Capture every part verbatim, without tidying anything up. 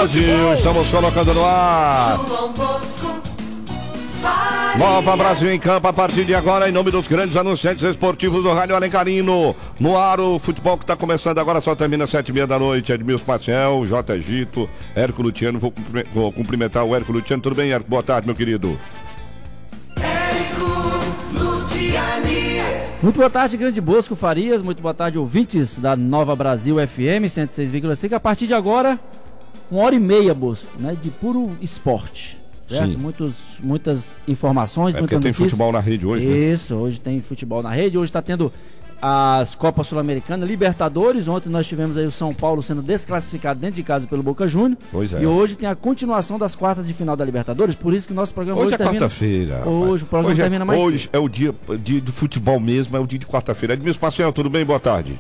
Brasil, futebol. Estamos colocando no ar. Nova Brasil em campo a partir de agora, em nome dos grandes anunciantes esportivos do Rádio Alencarino. No ar, o futebol que está começando agora, só termina às sete e meia da noite. Edmilson Maciel, J. Egito, Hércules Luciano. Vou, vou cumprimentar o Hércules Luciano. Tudo bem, Hércules? Boa tarde, meu querido. Muito boa tarde, Grande Bosco Farias. Muito boa tarde, ouvintes da Nova Brasil F M cento e seis vírgula cinco. A partir de agora, uma hora e meia, Bosco, né, de puro esporte. Certo? Muitos, muitas informações. É muita porque tem notícia. Futebol na rede hoje, né? Isso, hoje tem futebol na rede. Hoje está tendo as Copas Sul-Americanas, Libertadores. Ontem nós tivemos aí o São Paulo sendo desclassificado dentro de casa pelo Boca Juniors. Pois é. E hoje tem a continuação das quartas de final da Libertadores. Por isso que nosso programa hoje, hoje é termina... quarta-feira. Hoje o programa hoje termina é, mais Hoje cedo. é o dia, dia do futebol mesmo, é o dia de quarta-feira. Edmilson Maciel, tudo bem? Boa tarde.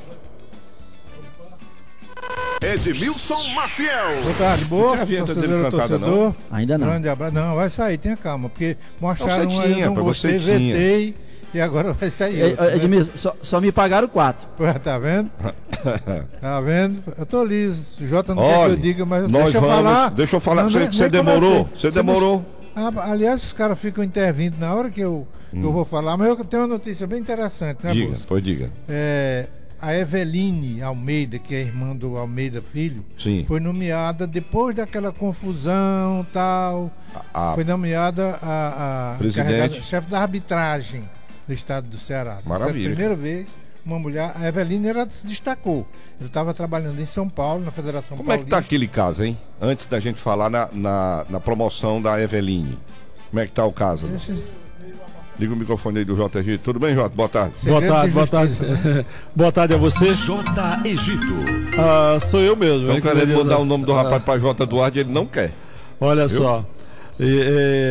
Edmilson Maciel. Boa tarde, boa. Torcedor, torcedor. Ainda não. Grande abraço. Não, vai sair, tenha calma, porque mostraram Não, uma, eu tinha, não gostei, você tinha. vetei e agora vai sair. outra, né? Edmilson, só, só me pagaram quatro. Pô, tá vendo? Tá vendo? Eu tô liso. O Jota não Olha, quer que eu diga, mas nós deixa eu vamos, falar. Deixa eu falar, Não, você, nem- você nem demorou, comecei. você demorou. Ah, aliás, os caras ficam intervindo na hora que eu, que eu vou falar, mas eu tenho uma notícia bem interessante, né, Diga, Bosco? pois diga. É, a Eveline Almeida, que é irmã do Almeida Filho, Sim. foi nomeada depois daquela confusão tal. A- foi nomeada a, a Presidente. encarregada- chefe da arbitragem do estado do Ceará. Maravilha. Essa é a primeira vez uma mulher. A Eveline ela se destacou. Ele estava trabalhando em São Paulo, na Federação Como é que tá Paulista. aquele caso, hein? Antes da gente falar na, na, na promoção da Eveline. Como é que tá o caso? Esses- Liga o microfone aí do J G. Tudo bem, Jota? Boa tarde. Segredo Boa tarde, de boa tarde. justiça, né? Boa tarde a você. J. Egito. Ah, sou eu mesmo. Estão hein, querendo querido? mudar o nome do Ah, rapaz pra J. Duarte e ele não quer. Olha Viu? só. E,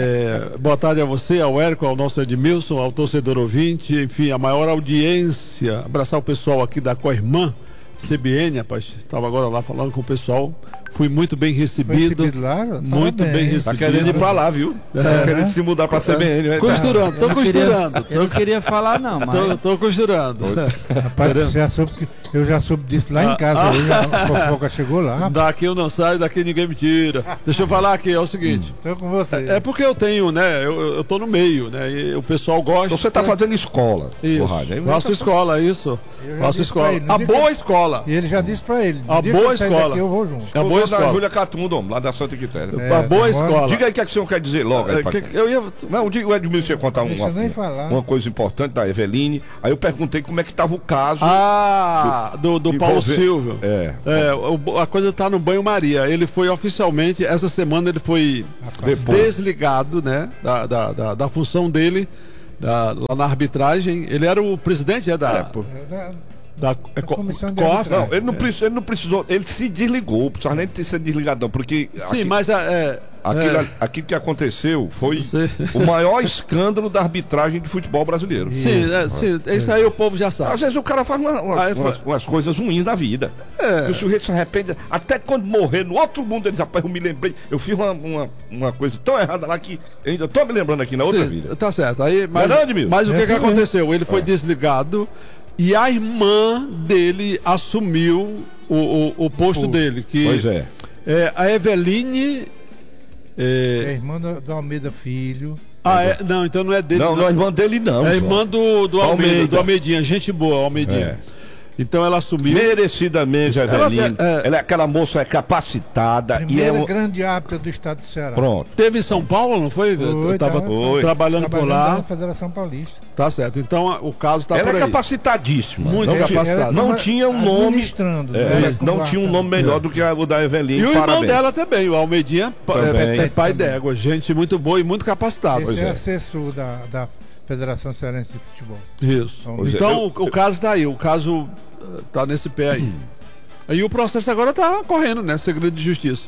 é, boa tarde a você, ao Érico, ao nosso Edmilson, ao torcedor ouvinte, enfim, a maior audiência. Abraçar o pessoal aqui da Coirmã C B N, rapaz. Estava agora lá falando com o pessoal. Fui muito bem Foi recebido. recebido lá? Muito Parabéns. bem recebido. Tá querendo ir pra lá, viu? Tá É, querendo né? se mudar pra C B N. né? Costurando, tô Eu não queria- costurando. Eu não queria falar, não, mas. Tô, tô costurando. Rapaz, você já soube que- eu já soube disso lá em casa. Ah, Hoje a fofoca chegou lá. Daqui eu não saio, daqui ninguém me tira. Deixa eu falar aqui, é o seguinte. Tô com você. É porque eu tenho, né? Eu, eu- eu tô no meio, né? E o pessoal gosta. Então você tá fazendo escola, Isso. o rádio. Aí Faço tá- escola, isso. Eu já Faço disse pra escola. ele, no A dia que boa eu- escola. E ele já disse pra ele. no A dia que boa eu sair escola. daqui, eu vou junto. A boa Estudou na escola. Júlia Catundo, lá da Santa Quitéria. É, A boa agora- escola. Diga aí o que, é que o senhor quer dizer logo. Aí, É, pra- que- eu ia. Não, diga- o Edmilson ia contar Deixa uma, nem uma, falar. uma coisa importante da Eveline. Aí eu perguntei como é que tava o caso. Ah, do, do Paulo Envolver- Silvio. É. É, o- a coisa tá no banho-maria. Ele foi oficialmente, essa semana ele foi Depois. desligado, né? Da, da, da, da função dele da- lá na arbitragem. Ele era o presidente né, da, É, pô. É, da- da, é, co- comissão de COF. arbitragem. Não, ele não, precisou, ele não precisou, ele se desligou, não precisava nem ter sido desligado, não, porque Sim, aqui- mas é, aquilo, é, aquilo que aconteceu foi Você- o maior escândalo da arbitragem de futebol brasileiro. sim, é, sim, isso aí o povo já sabe. Às vezes o cara faz uma- umas, Aí umas- foi- umas coisas ruins da vida. É. E o sujeito se arrepende. Até quando morrer no outro mundo, eles rapaz, eu me lembrei. Eu fiz uma, uma, uma coisa tão errada lá que eu ainda tô me lembrando aqui na outra Sim, vida. tá certo. Aí, mas, Verdade, Milton? mas o que, É que assim mesmo. aconteceu? Ele foi desligado e a irmã dele assumiu o, o, o posto posto. dele. Que Pois é. é a Eveline. É É, irmã do, do Almeida Filho. ah, é- não, então não é dele. Não, não é irmã dele, não. É só. irmã do, do Almeida, Almeida. do Almeidinha, gente boa, Almeidinha. É. Então ela assumiu. Merecidamente, a Ela- Eveline. é- Ela é aquela moça é capacitada e é Primeira um... grande árbitra do estado do Ceará. Pronto. Teve em São Paulo, não foi? Foi, Eu tava tá. Foi. trabalhando, por Trabalhando lá. na Federação Paulista. Tá certo. Então a- o caso tá Ela por é aí. capacitadíssima. Muito não, tinha, capacitada. não Ela tinha um nome. administrando, É, né? Ela não com tinha um guarda- nome melhor do que o da Eveline. E o irmão Parabéns. dela também, o Almeidinha, pa- Também. é, é pai d'égua, gente muito boa e muito capacitada. Esse Pois é, é. assessor da, da Federação Cearense de Futebol. Isso. Pois é. Então Eu- o, o caso tá aí, o caso eh, tá nesse pé aí. Aí o processo agora tá correndo, né? Segredo de justiça.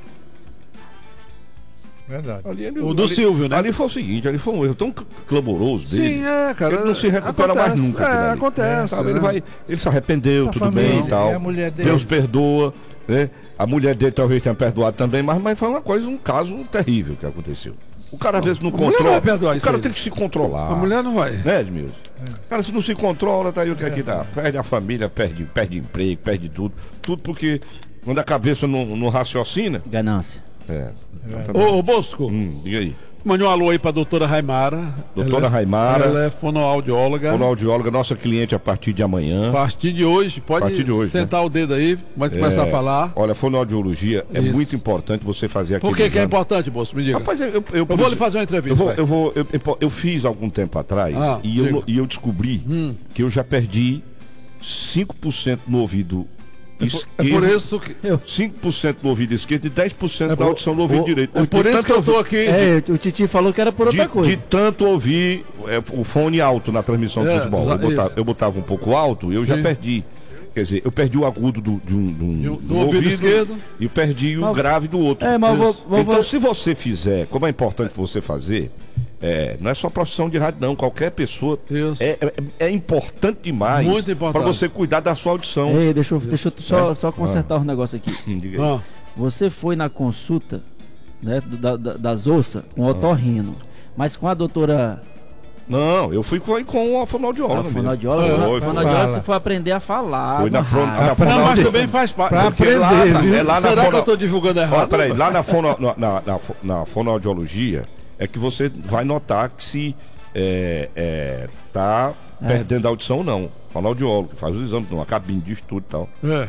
Verdade. Ali, ele- O do ali- Silvio, né? Ali foi o seguinte, ali foi um erro tão c- clamoroso dele. Sim, é, cara. Ele não se recupera acontece, mais nunca. aquilo É, ali. acontece. Sabe, né? ele, vai, ele se arrependeu, A tudo família, bem e tal. é a mulher dele. Deus perdoa, né? A mulher dele talvez tenha perdoado também, mas, mas foi uma coisa, um caso terrível que aconteceu. O cara às vezes não a mulher controla. não vai perdoar O isso cara aí. tem que se controlar. A mulher não vai. Né, Edmilson? O cara se não se controla, tá aí o que é que dá. Perde a família, perde, perde emprego, perde tudo. Tudo porque quando a cabeça não, não raciocina, Ganância. É. Ô, ô Bosco, Hum, diga aí. mande um alô aí pra doutora Raimara. Doutora Ela é- Raimara. Ela é fonoaudióloga. Fonoaudióloga, nossa cliente a partir de amanhã. A partir de hoje, pode A partir de hoje, sentar o dedo aí, pode começar a falar. Olha, fonoaudiologia é Isso. muito importante você fazer aqui. Por que, que é importante, Bosco? Me diga. Rapaz, eu, eu, eu vou lhe fazer uma entrevista. Eu, vou, vai. eu, vou, eu, eu, eu fiz algum tempo atrás Ah, e, eu, diga. e eu descobri Hum. que eu já perdi cinco por cento no ouvido É por, esquerdo. é por isso que. cinco por cento no ouvido esquerdo e dez por cento É da por- audição no ouvido o- direito. É por De isso tanto que eu tô ouvir- aqui. É, o Titi falou que era por outra de, coisa. de tanto ouvir é, o fone alto na transmissão de É, futebol. Eu exa- botava, isso. eu botava um pouco alto e eu já Sim. perdi. Quer dizer, eu perdi o agudo do, de um, de um- Do- do do ouvido esquerdo. e perdi o Mas- grave do outro. É, mas vou, vou, Então, vou- se você fizer, como é importante você fazer, é, não é só profissão de rádio, não. Qualquer pessoa. Isso. É, é, é importante demais Muito importante. para você cuidar da sua audição. Ei, deixa eu, deixa eu só, só consertar um negócio aqui. Hum, diga aí. Ah, Você foi na consulta, né, do- da, da, das ossas com o otorrino, mas com a doutora Não, eu fui com, com a fonoaudióloga. a mesmo. fonoaudióloga, Foi, a foi. fonoaudióloga Fala. você foi aprender a falar. Foi na, no pro, rádio. na não, mas fonoaudióloga. também faz parte. Pra Porque aprender, lá, viu? é lá na Será que fono- eu tô divulgando errado? Ó, peraí, lá na, fono, na, na, na, fo- na fonoaudiologia é que você vai notar que se é, é, tá perdendo a audição ou não. Fonoaudiólogo, que faz os exames numa cabine de estudo e tal. É.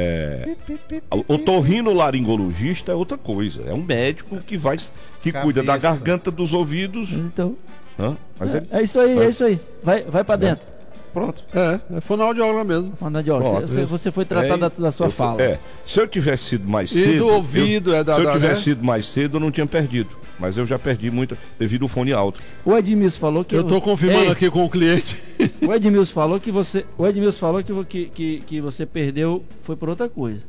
É, o otorrinolaringologista é outra coisa. É um médico que vai que Cabeça. cuida da garganta, dos ouvidos. Então, Hã? Mas ele, é isso aí, é isso aí. Vai, vai pra dentro. pronto. É, é fonoaudióloga mesmo. Fonoaudióloga, Pronto, você, isso. você foi tratar É, da, da sua eu fui- fala. É, se eu tivesse sido mais E cedo. do ouvido, eu- é da- Se eu da- tivesse né? sido mais cedo, eu não tinha perdido. Mas eu já perdi muito devido ao fone alto. O Edmilson falou que Eu tô você- confirmando Ei, aqui com o cliente. O Edmilson falou que você, o Edmilson falou que, vo- que, que, que você perdeu foi por outra coisa.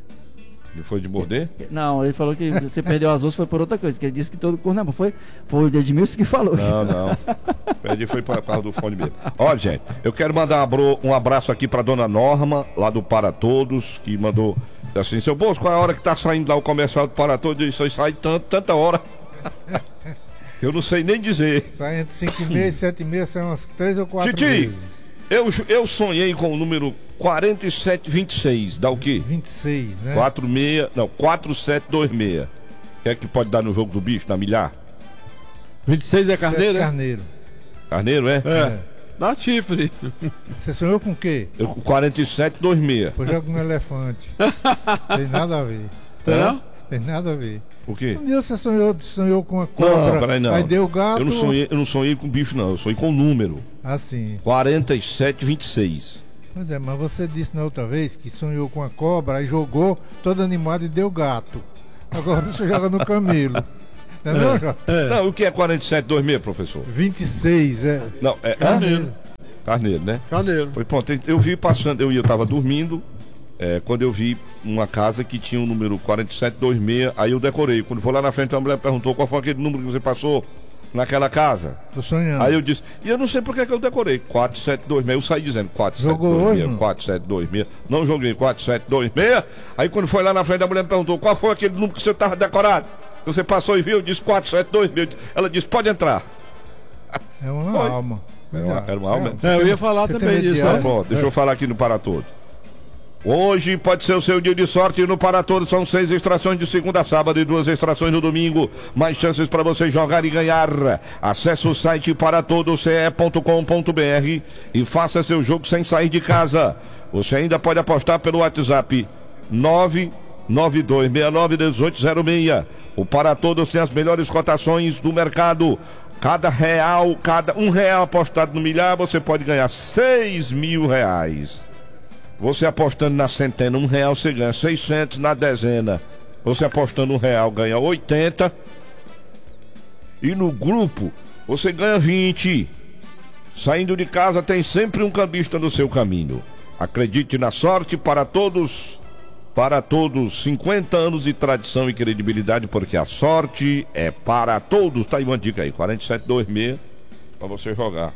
E foi de morder? Não, ele falou que você perdeu as ossas foi por outra coisa, que ele disse que todo corno não, mas foi, foi o Edmilson que falou. Não, não. Perdi foi para causa do fone mesmo. Olha, gente, eu quero mandar um abro- um abraço aqui pra dona Norma, lá do Para Todos, que mandou assim, seu Bosco, qual é a hora que tá saindo lá o comercial do Para Todos? Isso aí sai tanto, tanta hora. Eu não sei nem dizer. Sai entre cinco e meia e sete e meia, são umas três ou quatro Titi, vezes. eu, eu sonhei com o número quarenta e sete vinte e seis, dá o quê? vinte e seis, né? quatro seis, não, quatro sete dois seis. O que é que pode dar no jogo do bicho, na milhar? vinte e seis é Sete carneiro, é? Carneiro. Carneiro, é? É. Dá chifre. Você sonhou com o quê? Eu com quarenta e sete dois seis. Pois joga um elefante. Tem nada a ver. Entendeu? Tem nada a ver. O quê? Um dia você sonhou, sonhou com a cobra, Não, peraí, não. aí deu gato. Eu não sonhei, eu não sonhei com bicho, não. Eu sonhei com o número. Assim. quarenta e sete vinte e seis. Pois é, mas você disse na outra vez que sonhou com a cobra, aí jogou todo animado e deu gato. Agora você joga no camelo. Não é, não, Jota? Não, o que é quarenta e sete dois seis, professor? vinte e seis, é. Não, é Carneiro. carneiro, né? Carneiro. Foi, pronto, eu vi passando, eu, eu tava dormindo, é, quando eu vi uma casa que tinha o número quarenta e sete dois seis, aí eu decorei. Quando foi lá na frente, a mulher perguntou qual foi aquele número que você passou naquela casa. Tô sonhando. Aí eu disse, e eu não sei por que que eu decorei. quatro sete dois seis, eu saí dizendo quatro sete Jogou dois hoje, seis, não? quatro sete dois seis. Não joguei quatro sete dois seis. Aí quando foi lá na frente, a mulher me perguntou qual foi aquele número que você tava decorado. Você passou e viu, eu disse quatro sete dois seis. Ela disse, pode entrar. É uma Foi. alma. Era uma- era uma alma? É, eu ia falar Você tem também medo de disso. alma? né? Pronto, deixa eu falar aqui no Para Todos. Hoje pode ser o seu dia de sorte no Para Todos. São seis extrações de segunda a sábado e duas extrações no domingo. Mais chances para você jogar e ganhar. Acesse o site para todos c e ponto com ponto b r e faça seu jogo sem sair de casa. Você ainda pode apostar pelo WhatsApp nove nove dois seis nove um oito zero seis. O Para Todos tem as melhores cotações do mercado. Cada real, cada um real apostado no milhar, você pode ganhar seis mil reais. Você apostando na centena, um real, você ganha seiscentos. Na dezena, você apostando um real, ganha oitenta. E no grupo, você ganha vinte. Saindo de casa, tem sempre um cambista no seu caminho. Acredite na sorte. Para todos, para todos, cinquenta anos de tradição e credibilidade, porque a sorte é para todos. Tá aí uma dica aí, quarenta e sete dois seis, para você jogar.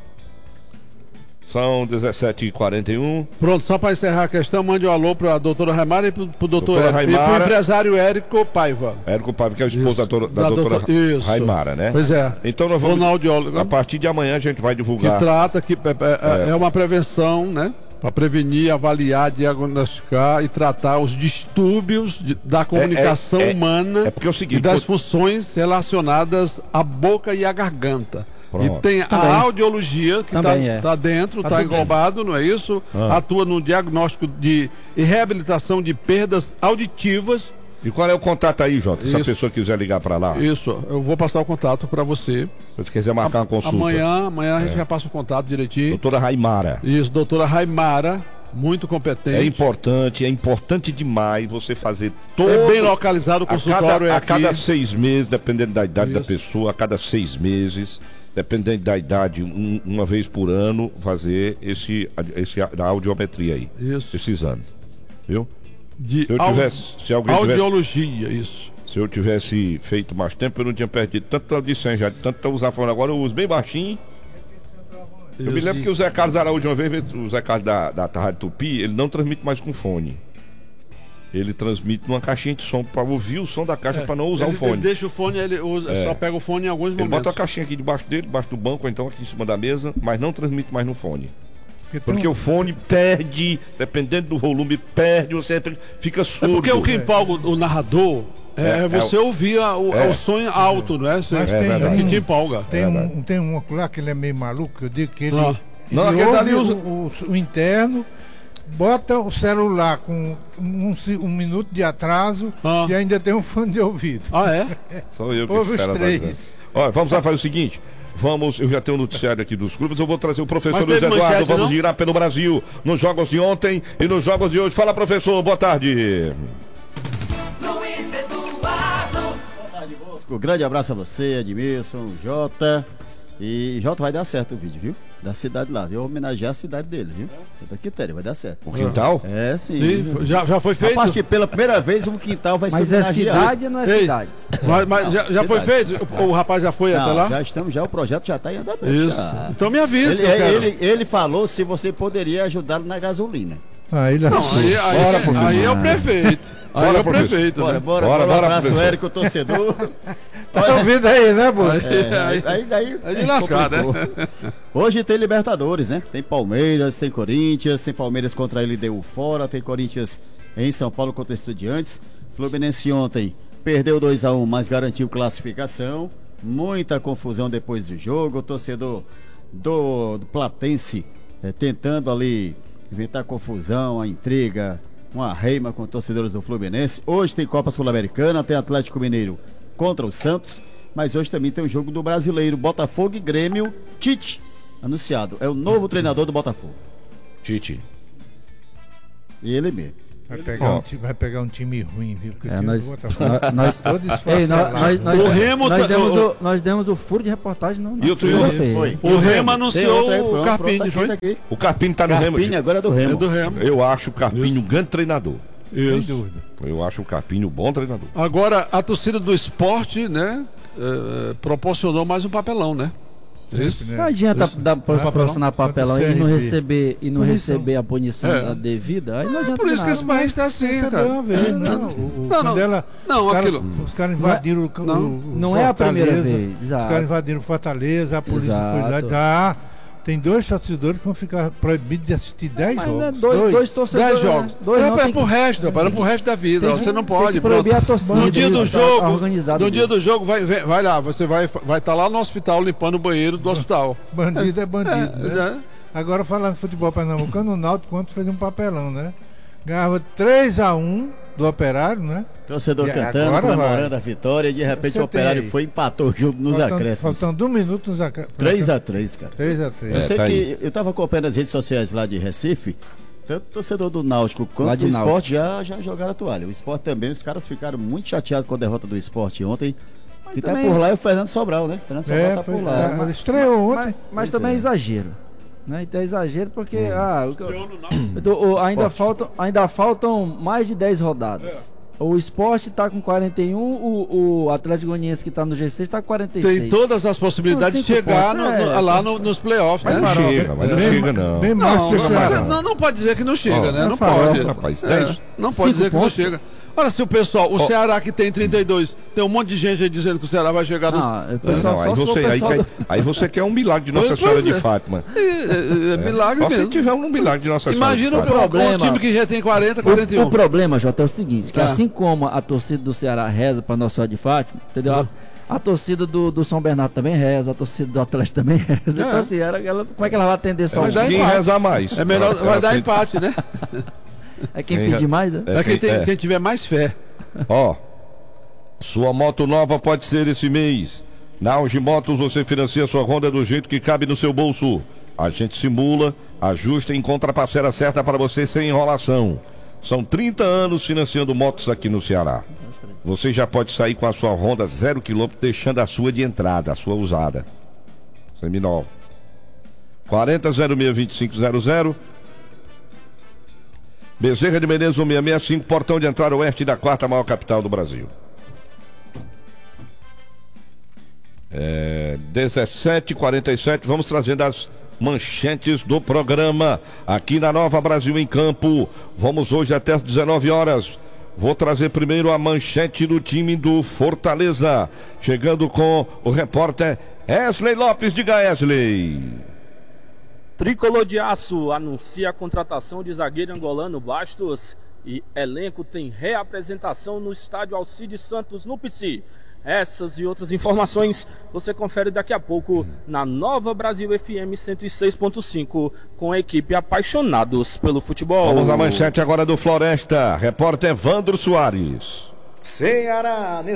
São dezessete e quarenta e um. Pronto, só para encerrar a questão, mande um alô para a doutora Raimara e para o doutor Doutora Érico. E para o Raimara. empresário Érico Paiva. Érico Paiva, que é o esposo Isso. da, doutora- da Da doutora doutora- isso. Raimara, né? Pois é. Então nós vamos. Fonoaudiólogo. A partir de amanhã a gente vai Que divulgar. trata, que é, é- é uma prevenção, né? Para prevenir, avaliar, diagnosticar e tratar os distúrbios de, da comunicação é, é, humana é porque é o seguinte, e das pô... funções relacionadas à boca e à garganta. Pronto. E tem Também. a audiologia, que está é. tá dentro, está tá englobado, não é isso? Ah. Atua no diagnóstico de, e reabilitação de perdas auditivas. E qual é o contato aí, Jota? Se a Isso. pessoa quiser ligar para lá. Isso, eu vou passar o contato para você. Se quiser marcar uma consulta. Amanhã, amanhã a gente É. já passa o contato direitinho. Doutora Raimara. Isso, doutora Raimara, muito competente. É importante, é importante demais você fazer todo... É bem localizado o a consultório. cada, é a aqui. cada seis meses, dependendo da idade Isso. da pessoa, a cada seis meses, dependendo da idade, um- uma vez por ano, fazer esse, esse a audiometria aí. Isso. Esse exame. Viu? De Se eu au- tivesse, se alguém tivesse, audiologia, isso. se eu tivesse feito mais tempo, eu não tinha perdido tanto de cem já, de tanto usar fone. Agora eu uso bem baixinho. Eu me Isso. lembro que o Zé Carlos Araújo, uma vez, o Zé Carlos da, da Rádio Tupi, ele não transmite mais com fone. Ele transmite numa caixinha de som para ouvir o som da caixa, para não usar ele, o fone. Ele deixa o fone, ele usa, É. só pega o fone em alguns Ele momentos. bota a caixinha aqui debaixo dele, debaixo do banco, ou então aqui em cima da mesa, mas não transmite mais no fone. Porque tem Porque um- o fone perde, dependendo do volume, perde, você fica É surdo. porque o que empolga o, o narrador é, É, é você o- ouvir a- o, é. o som alto, né? Você, Mas É tem verdade. que um, te empolga. tem, verdade. um, tem um lá que ele é meio maluco, que eu digo que ele, Ah. ele Não, aquele ouve dali o, usa- o- o interno, bota o celular com um, se- um minuto de atraso Ah. e ainda tem um fone de ouvido. Ah, é? Sou eu que Ouve os espero a três. voz, né? Olha, vamos lá fazer o seguinte. Vamos, eu já tenho um noticiário aqui dos clubes, eu vou trazer o professor Mas Luiz teve Eduardo, manchete, vamos não? girar pelo Brasil nos jogos de ontem e nos jogos de hoje. Fala, professor, boa tarde. Luiz Eduardo. Boa tarde, Bosco. Grande abraço a você, Edmilson, Jota. E Jota, vai dar certo o vídeo, viu? Da cidade lá, viu? Homenagear a cidade dele, viu? Santa Quitéria, vai dar certo. O quintal? É, sim. Sim, foi- já, já foi feito? Rapaz, que pela primeira vez um quintal vai Mas ser é homenageado. cidade ou não é Ei, cidade? Mas, mas já, já foi cidade. feito? O, o rapaz já foi até Não, lá? já estamos, já o projeto já está em andamento. Isso. já. Então me avisa Ele, que eu quero. ele, ele falou se você poderia ajudá-lo na gasolina. Aí ele Não, assusta. aí, aí, Bora, aí, professor. é o prefeito. Aí Bora, é o professor. prefeito, Bora, né? bora, Bora, bora, bora, um abraço, professor. Érico, torcedor. Tá ouvindo aí, né, Bolsa? É, Aí- aí, daí, aí de lascar, né? complicou. Hoje tem Libertadores, né? Tem Palmeiras, tem Corinthians, tem Palmeiras contra a L D U fora, tem Corinthians em São Paulo contra Estudiantes. Fluminense ontem perdeu dois a um, mas garantiu classificação. Muita confusão depois do jogo. O torcedor do, do Platense eh, tentando ali evitar confusão, a intriga, uma reima com torcedores do Fluminense. Hoje tem Copa Sul-Americana, tem Atlético Mineiro contra o Santos, mas hoje também tem o jogo do Brasileiro, Botafogo e Grêmio. Tite, anunciado, é o novo treinador do Botafogo. Tite. E ele mesmo. Vai pegar, Ó. um, ti- vai pegar um time ruim, viu? Porque o É, time nós, do Botafogo nós, nós, todo Ei, nós, nós, esfacelado. nós, O Remo nós tá- demos o- o, nós demos o furo de reportagem no, na E o segunda-feira. Foi. O Remo Tem anunciou outra aí, o pronto, Carpini, pronto, foi? tá aqui, tá aqui. O Carpini tá no Remo. Carpini agora é do Remo. É do Remo. Eu acho o Carpini um grande treinador. Sem Isso. dúvida. Eu acho o Carpini um bom treinador. Agora, a torcida do esporte, né, eh, proporcionou mais um papelão, né? Isso. Né? Não adianta dar pra Papelão. proporcionar papelão Contra o e não C R B. receber, e não Punição. receber a punição É. da devida, aí não adianta Por isso que nada. esse país tá assim, Recebeu cara. uma vez, não. O, o, Não, não. quando ela- Não, os caras aquilo- os caras invadiram o, Não. o, o Não é a primeira Fortaleza, vez, exato. Os caras invadiram Fortaleza, a polícia foi lá e Exato. disse, ah, tem dois torcedores que vão ficar proibidos de assistir dez Mas jogos. né, dois, dois torcedores. Dez jogos. né? Dois Era não, pra- tem pro que- resto, era pro resto da vida. tem Você que- não tem pode. que proibir pronto. a torcida, No dia do tá jogo, organizado no dia disso. do jogo, vai, vai, vai lá, você vai estar vai tá lá no hospital limpando o banheiro do hospital. Bandido é bandido, É, né? né? Agora falando de futebol pernambucano, o Náutico ontem fez um papelão, né? Ganhava três a um do Operário, né? Torcedor E cantando, agora comemorando vai. a vitória e de repente Você o Operário tem aí. foi e empatou o jogo nos Faltando- acréscimos. Faltando um minuto nos acréscimos. três a três, cara. três a Eu três. É, sei tá que aí. eu tava acompanhando as redes sociais lá de Recife, tanto o torcedor do Náutico Lá quanto de do Sport já, já jogaram a toalha. O Sport também, os caras ficaram muito chateados com a derrota do Sport ontem. Mas E tá também- por lá é o Fernando Sobral, né? Fernando Sobral É, tá foi, por tá, lá. mas estreou ontem. Mas, mas Pois também é é. exagero. Né? Então é exagero porque ah, o- Estreou no Náutico. do- o- ainda, Esporte. faltam, ainda faltam mais de dez rodadas. O Sport tá com quarenta e um, o, o Atlético Goianiense que tá no G seis tá com quarenta e seis. Tem todas as possibilidades de São cinco chegar pontos, no- no- é, lá são- no- nos playoffs, Mas né? não Farol, chega, mas não bem- chega não. Bem mais Não, que não, o você Ceará. não, não pode dizer que não chega, Ó, né? é Não farol, pode. rapaz, É, dez- não pode cinco dizer que não pontos. chega. Olha se o pessoal, o Oh. Ceará que tem trinta e dois, tem um monte de gente aí dizendo que o Ceará vai chegar no... Não, o pessoal Não, só aí, se for o você, aí, pessoal quer, do- aí você quer um milagre de Nossa Pois Senhora é. de Fátima. É, é, é milagre Só se mesmo. tiver um milagre de Nossa Senhora Imagina de o, Fátima. o, o time que já tem quarenta, quarenta e O, um. o problema, Jota, é o seguinte, que Ah. assim como a torcida do Ceará reza pra Nossa Senhora de Fátima, entendeu? Ah. A, a torcida do, do São Bernardo também reza, a torcida do Atlético também reza. É. Então assim, ela, ela- como é que ela vai atender só Vai um? dar Quem empate. rezar mais. É melhor, Ela- vai ela dar tem- empate, né? É quem Quem- pedir mais, né? É, É quem, tem, é. quem tiver mais fé. Ó, sua moto nova pode ser esse mês. Na Auge Motos você financia sua Honda do jeito que cabe no seu bolso. A gente simula, ajusta e encontra a parcela certa para você sem enrolação. São trinta anos financiando motos aqui no Ceará. Você já pode sair com a sua Honda zero quilômetro, deixando a sua de entrada, a sua usada. Seminol. quarenta zero seis vinte e cinco zero zero. Bezerra de Menezes cento e sessenta e cinco, portão de entrada oeste da quarta maior capital do Brasil. É, dezessete e quarenta e sete, vamos trazendo as manchetes do programa aqui na Nova Brasil em Campo. Vamos hoje até às dezenove horas. Vou trazer primeiro a manchete do time do Fortaleza, chegando com o repórter Wesley Lopes. Diga, Wesley. Tricolor de Aço anuncia a contratação de zagueiro angolano Bastos e elenco tem reapresentação no estádio Alcides Santos no P C. Essas e outras informações você confere daqui a pouco na Nova Brasil F M cento e seis ponto cinco com a equipe Apaixonados pelo Futebol. Vamos à manchete agora do Floresta, repórter Evandro Soares. Ceará.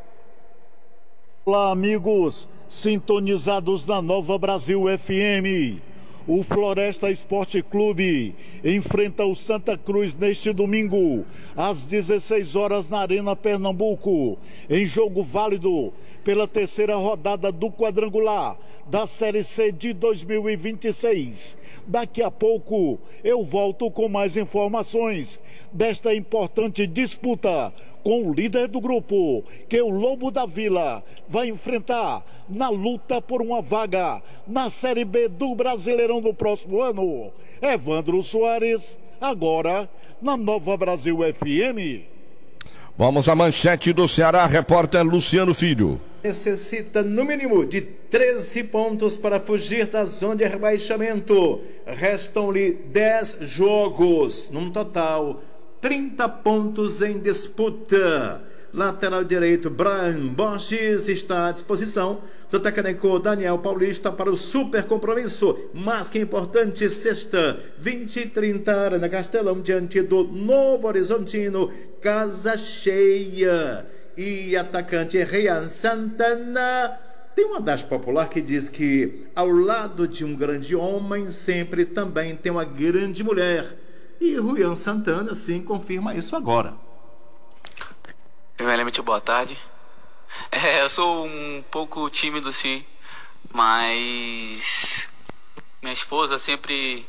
Olá, amigos, sintonizados na Nova Brasil F M. O Floresta Esporte Clube enfrenta o Santa Cruz neste domingo, às dezesseis horas na Arena Pernambuco, em jogo válido pela terceira rodada do quadrangular da Série C de dois mil e vinte e seis. Daqui a pouco eu volto com mais informações desta importante disputa com o líder do grupo, que o Lobo da Vila vai enfrentar na luta por uma vaga na Série B do Brasileirão do próximo ano. Evandro Soares, agora na Nova Brasil F M. Vamos à manchete do Ceará, repórter Luciano Filho. Necessita no mínimo de treze pontos para fugir da zona de rebaixamento. Restam-lhe dez jogos, num total trinta pontos em disputa. Lateral direito Brian Borges está à disposição do técnico Daniel Paulista para o super compromisso, mais que importante, sexta, vinte e trinta, Arena Castelão, diante do Novo Horizontino, casa cheia. E atacante Rian Santana tem uma das popular que diz que ao lado de um grande homem sempre também tem uma grande mulher. E Rian Santana, sim, confirma isso agora. Primeiramente, boa tarde. É, eu sou um pouco tímido, sim, mas minha esposa sempre